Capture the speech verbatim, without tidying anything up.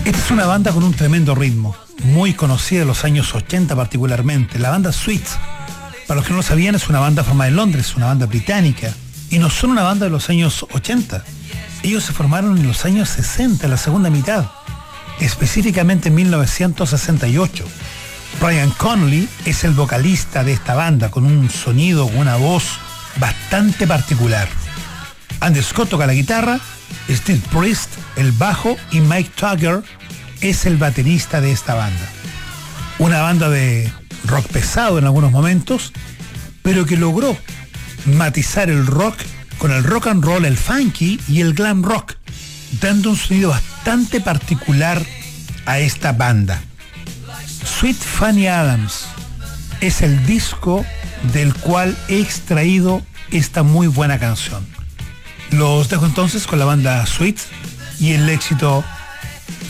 Esta es una banda con un tremendo ritmo, muy conocida en los años ochenta particularmente. La banda Sweet, para los que no lo sabían, es una banda formada en Londres, una banda británica. Y no son una banda de los años ochenta. Ellos se formaron en los años sesenta, en la segunda mitad, específicamente en mil novecientos sesenta y ocho. Brian Connolly es el vocalista de esta banda, con un sonido, con una voz bastante particular. Andy Scott toca la guitarra, Steve Priest el bajo y Mike Tugger es el baterista de esta banda. Una banda de rock pesado en algunos momentos, pero que logró matizar el rock con el rock and roll, el funky y el glam rock, dando un sonido bastante particular a esta banda. Sweet Fanny Adams es el disco del cual he extraído esta muy buena canción. Los dejo entonces con la banda Sweet y el éxito